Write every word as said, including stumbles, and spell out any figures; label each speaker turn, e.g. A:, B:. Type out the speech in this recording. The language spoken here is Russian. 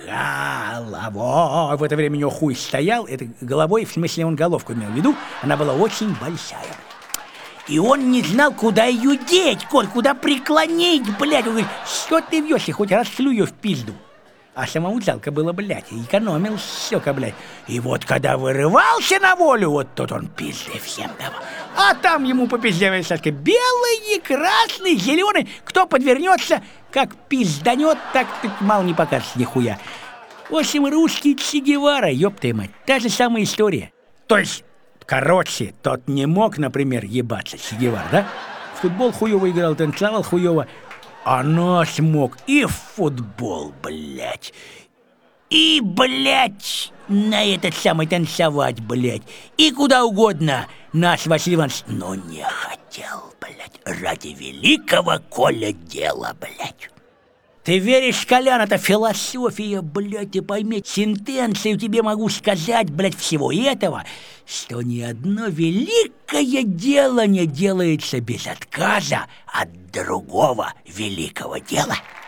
A: Головой. В это время у него хуй стоял. Это головой, в смысле он головку имел в виду. Она была очень большая. И он не знал, куда ее деть, Коль, куда преклонить, блядь. Он говорит, что ты вьешь, и хоть расшлю ее в пизду. А самому жалко было, блядь, экономил, сука, блядь. И вот когда вырывался на волю, вот тут он пизды всем давал. А там ему по пизде, Сашка, белый, красный, зеленый. Кто подвернется, как пизданет, так ты мало не покажешь нихуя. В общем, русский Че Гевара, ёптая мать, та же самая история. То есть, короче, тот не мог, например, ебаться, Че Гевара, да? В футбол хуёво играл, танцевал хуёво. А наш мог и в футбол, блядь, и, блядь, на этот самый танцевать, блядь, и куда угодно наш Василий Иванович, но не хотел, блядь, ради великого Коля дела, блядь. Ты веришь, Колян, это философия, блядь, ты пойми, сентенцию тебе могу сказать, блядь, всего этого, что ни одно великое дело не делается без отказа от другого великого дела.